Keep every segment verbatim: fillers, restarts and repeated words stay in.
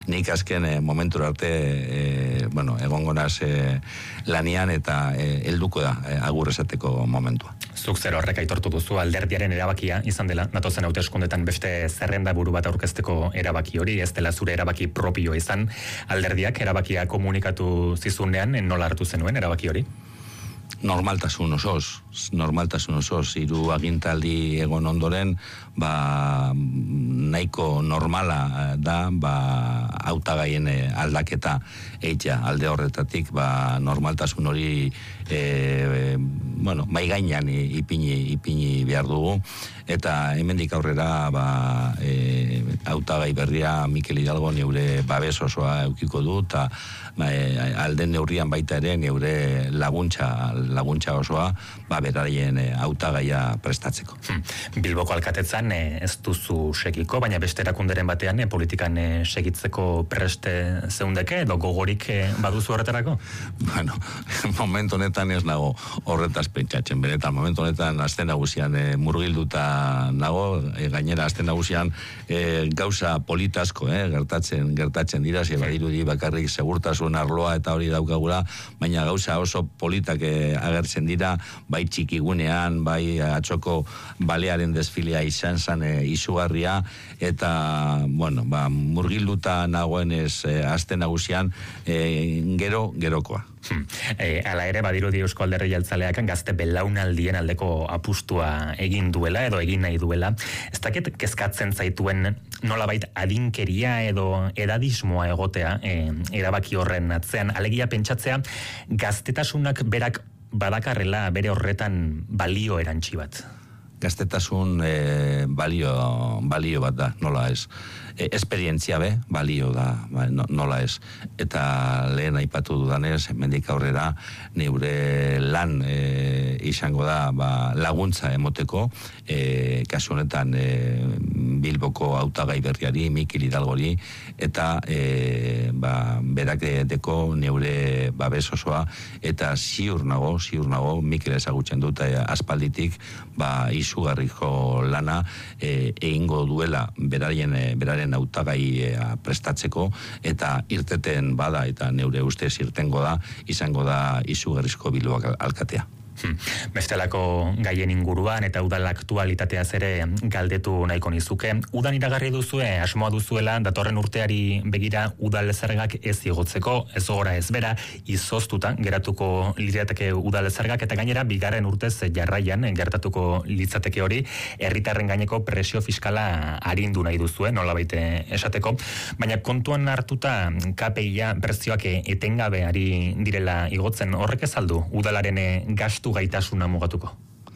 Nik azken e, momentura arte e, bueno, egongo naz e, lanian eta e, helduko da e, agur esateko momentua. Zuk zer horrek aitortu duzu alderdiaren erabakia izan dela, datozen hauteskundetan beste zerrenda buru bat aurkezteko erabaki hori, ez dela zure erabaki propio izan, alderdiak erabakia komunikatu zizunean, nola hartu zenuen erabaki hori? Normaltasun osoz, normaltasun osoz, hiru agintaldi egon ondoren, ba, nahiko normala da, ba, hautagaien aldaketa eitea alde horretatik, ba, normaltasun hori, e, bueno, mai gainean ipini, ipini behar dugu, eta hemendik aurrera, ba, e, hautagai berria Mikel Hidalgo neure babes osoa eukiko du, eta ba, e, alden neurrian baita ere neure laguntza, laguntza osoa, ba, beraien hautagaia prestatzeko. Hmm. Bilboko alkatetzan e, ez duzu segiko, baina beste erakunderen batean e, politikan e, segitzeko preste zeundeke, edo gogorik e, baduzu horretarako? Bueno, momentu honetan ez nago horretaz pentsatzen, benetan, momentu honetan azten nagusian e, murgilduta nago, e, gainera azten nagusian e, gauza politasko, e, gertatzen, gertatzen dira, ze badirudi bakarrik segurtasun arloa eta hori daukagura, baina gauza oso politak e, agertzen dira, bai txikigunean, bai atzoko balearen desfilea izan zan e, izugarria, eta, bueno, ba, murgilduta nagoenez e, azten nagusian, e, gero, gerokoa. Hmm. E, ala ere, badirudi Eusko Alderdi Jeltzaleak gazte belaunaldien aldeko apustua egin duela edo egin nahi duela. Ez dakit kezkatzen zaituen nolabait adinkeria edo edadismoa egotea e, erabaki horren atzean, alegia pentsatzea gaztetasunak berak badakarrela bere horretan balio erantsi bat. Gaztetasun e, balio, balio bat da, nola ez. E, esperientzia be, balio da, ba, no, nola ez. Eta lehen aipatu dudanez, hemendik aurrera, neure lan e, izango da ba, laguntza emoteko, e, kasu honetan e, Bilboko hautagai berriari, Mikel Hidalgori, eta e, ba, berak deko neure babes osoa, eta ziur nago, ziur nago, Mikel ezagutzen dut e, aspalditik, ba, izugarriko lana e, egingo duela berarien, e, beraren hautagai e, prestatzeko, eta irteten bada, eta neure ustez irtengo da, izango da izugarrizko Bilboko alkatea. Hmm. Bestelako gaien inguruan eta udal aktualitateaz ere galdetu nahiko nizuke. Udan iragarri duzue, asmoa duzuela, datorren urteari begira udal zergak ez igotzeko, ez gora ez bera, izoztuta geratuko lirateke udal zergak, eta gainera bigarren urtez jarraian gertatuko litzateke hori, herritarren gaineko presio fiskala arindu nahi duzue, nolabait esateko, baina kontuan hartuta K P I-a prezioak etengabe ari direla igotzen, horrek ez aldu udalaren gastu gaitasuna mugatuko?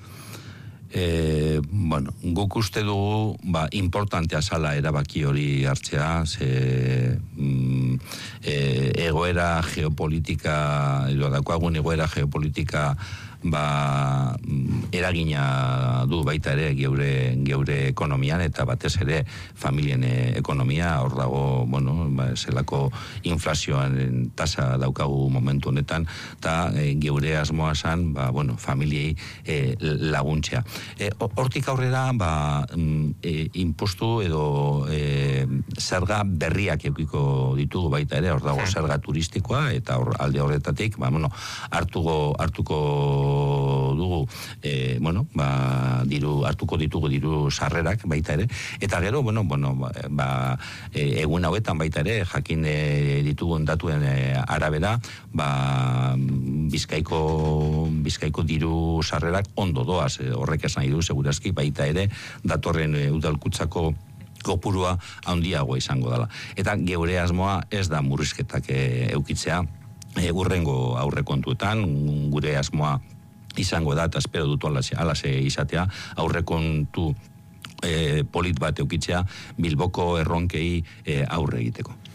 E, bueno, guk uste dugu ba, importantea zala erabaki hori hartzea, ze mm, e, egoera geopolitika, edo daukagun egoera geopolitika ba, eragina du baita ere geure, geure ekonomian, eta batez ere familien ekonomia, hor dago, bueno, ba, zelako inflazioan tasa daukagu momentu honetan, eta e, geure asmoa zan, ba, bueno, familiei e, laguntzea. E, hortik aurrera, ba, e, impostu edo e, zerga berriak eukiko ditugu baita ere, hor dago zerga turistikoa, eta hor, alde horretatik, ba, bueno, hartuko, hartuko dugu, e, bueno, ba, diru, hartuko ditugu diru sarrerak baita ere, eta gero, bueno, bueno ba, e, egun hauetan baita ere, jakin e, ditugun datuen e, arabera, ba, bizkaiko, bizkaiko diru sarrerak ondo doaz, e, horrek esan nahi du, segurazki, baita ere, datorren e, udalkutzako kopurua handiago izango dela. Eta geure asmoa ez da murrizketak e, eukitzea, e, urrengo aurrekontuetan, gure asmoa izango da, eta espero dut alase izatea, aurrekontu e, polit bat eukitzea Bilboko erronkei e, aurre egiteko.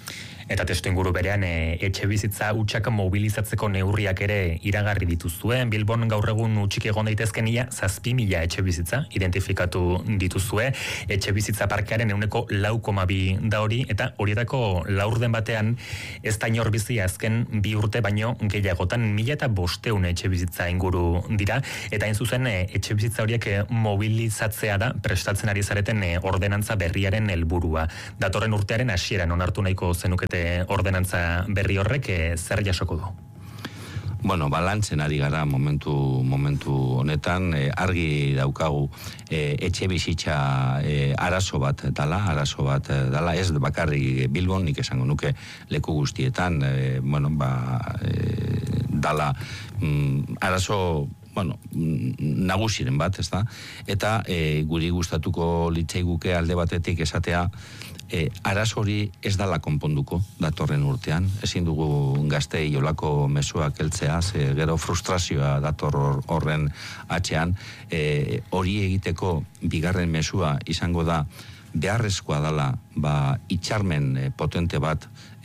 Eta testu inguru berean e, etxe bizitza hutsak mobilizatzeko neurriak ere iragarri dituzue. Bilbon gaur egun hutsik egon daitezken ia zazpi mila etxe bizitza identifikatu dituzue. Etxe bizitza parkearen ehuneko lau koma bi da hori, eta horietako laurden batean ez da inor bizi azken bi urte baino gehiagotan mila eta bosteun etxe bizitza inguru dira, eta hain zuzen e, etxe bizitza horiek e, mobilizatzea da prestatzen ari zareten e, ordenantza berriaren helburua. Datorren urtearen hasieran onartu nahiko zenukete ordenantza berri horrek e, zer jasoko du? Bueno, balantzen ari gara momentu momentu honetan, e, argi daukagu e, etxe bizitza e, arazo bat dala, arazo bat dala, ez bakarrik Bilbon, nik esango nuke leku guztietan, e, bueno, ba, e, dala mm, arazo bueno, nagusiren bat, ez da? Eta e, guri gustatuko litzaiguke alde batetik esatea E, arazo hori ez dala konponduko datorren urtean, ezin dugu gaztei olako mezuak heltzea, ze gero frustrazioa dator horren atzean, e, hori egiteko bigarren mezua izango da beharrezkoa dala ba, itxarmen e, potente bat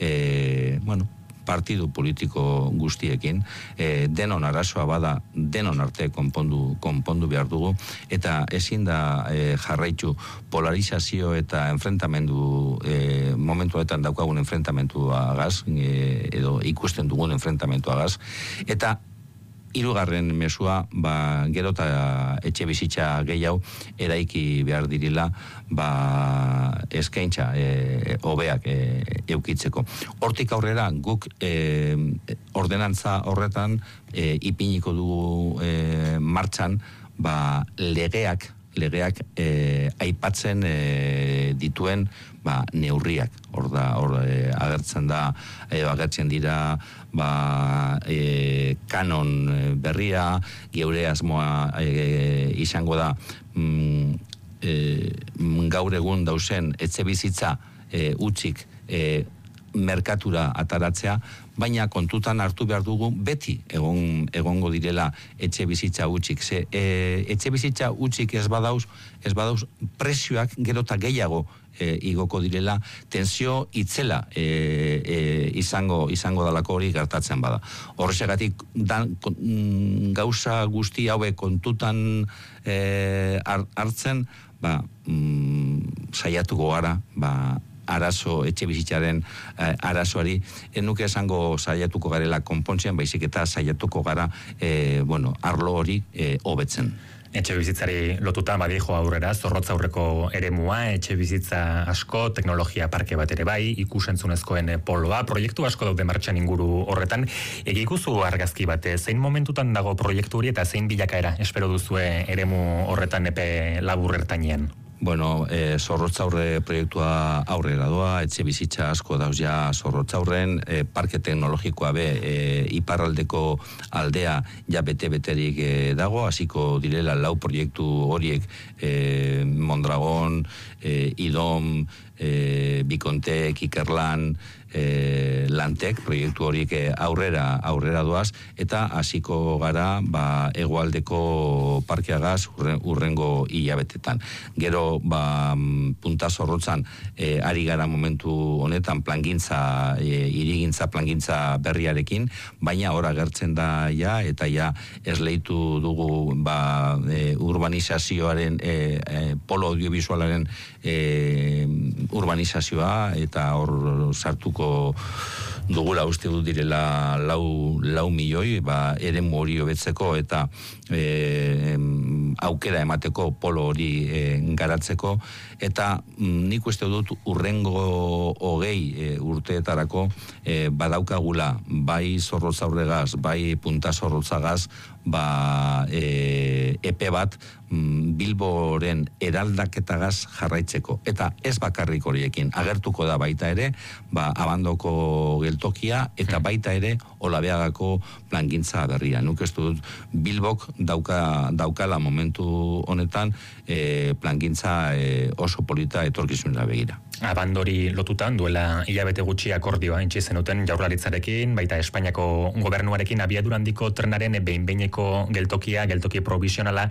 e, bueno, partidu politiko guztiekin, e, denon arazoa bada, denon arte konpondu, konpondu behar dugu, eta ezin da e, jarraitu polarizazio eta enfrentamendu, e, momentuetan daukagun enfrentamentuagaz, e, edo ikusten dugun enfrentamentuagaz, eta hirugarren mesua, ba, gero eta etxe bizitza gehiago eraiki behar dirila, ba, eskaintza e, hobeak e, eukitzeko. Hortik aurrera, guk e, ordenantza horretan e, ipiniko dugu e, martxan, ba, legeak, legeak e, aipatzen e, dituen ba, neurriak. Hor da, hor e, agertzen da, e, agertzen dira, ba, e, kanon berria, geure asmoa e, izango da mm, e, gaur egun dausen etxe bizitza e, utzik e, merkatura ataratzea, baina kontutan hartu behar dugu beti egon, egongo direla etxe bizitza utzik. Ze, e, etxe bizitza utzik ez badauz, ez badauz prezioak gero eta gehiago E, igoko direla, tensio itzela e, e, izango izango dalako hori gertatzen bada. Horrexegatik gauza guzti haue kontutan e, hartzen, ba, mm, saiatuko gara, ba, arazo, etxe bizitzaren eh, arazoari, enuke esango saiatuko garela konpontzen, baizik eta saiatuko gara eh, bueno, arlo hori eh, hobetzen. Etxe bizitzari lotuta badijo aurrera, zorrotza aurreko eremua, etxe bizitza asko, teknologia parke bat ere bai, ikusentzunezkoen poloa, proiektu asko daude martxan inguru horretan. Egikuzu argazki bat, zein momentutan dago proiektu hori eta zein bilakaera espero duzue eremu horretan epe labur ertainean? Bueno, e, zorrotza aurre proiektua aurrera doa, etxe bizitza asko dauz ja zorrotza aurren, e, parke teknologikoa be, e, iparraldeko aldea ja bete-beterik e, dago, hasiko direla lau proiektu horiek e, Mondragon, e, Idom, e, Bikontek, Ikerlan, e, Lantek, proiektu horiek aurrera aurrera doaz, eta hasiko gara ba, hegoaldeko parkeagaz urren, urrengo hilabetetan. Gero ba, punta zorrotzan e, ari gara momentu honetan plangintza, e, irigintza plangintza berriarekin, baina ora gertzen da ja, eta ja esleitu dugu ba, e, urbanizazioaren, e, e, polo audiovisualaren e, urbanizazioa, eta hor sartuko dugula uste dut direla lau, lau milioi, ba, eremu hori hobetzeko eta e, aukera emateko polo hori e, garatzeko, eta mm, nik uste dut urrengo hogei e, urteetarako e, badaukagula bai zorrotza aurregaz, bai punta zorrotzagaz, ba, e, epe bat mm, Bilboren eraldaketagaz jarraitzeko. Eta ez bakarrik horiekin, agertuko da baita ere, ba, abandoko geltokia, eta baita ere Olabeagako plangintza berria. Nuk ez dut Bilbok dauka, daukala momentu honetan e, plangintza e, oso polita etorkizunera begira. Abandori lotutan duela hilabete gutxi akordioa intzi zenuten Jaurlaritzarekin, baita Espainiako gobernuarekin abiadura handiko trenaren behin-behineko geltokia, geltoki provisionala